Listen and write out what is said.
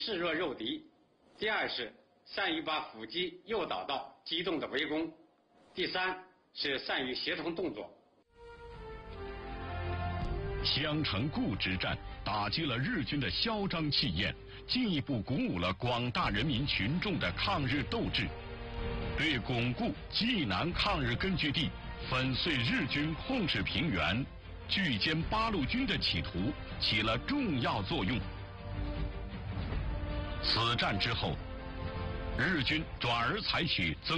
示弱诱敌；第二是善于把伏击诱导到机动的围攻；第三是善于协同动作。 襄城固之战打击了日军的嚣张气焰，进一步鼓舞了广大人民群众的抗日斗志，对巩固济南抗日根据地、粉碎日军控制平原、拒歼八路军的企图起了重要作用。此战之后，日军转而采取增